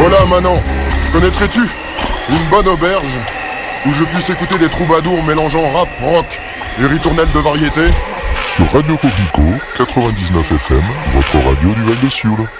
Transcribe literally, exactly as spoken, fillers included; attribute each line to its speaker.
Speaker 1: voilà Manon, connaîtrais-tu une bonne auberge où je puisse écouter des troubadours mélangeant rap, rock et ritournelles de variété?
Speaker 2: Sur Radio Coquelicot, quatre-vingt-dix-neuf F M, votre radio du Val de Sioule.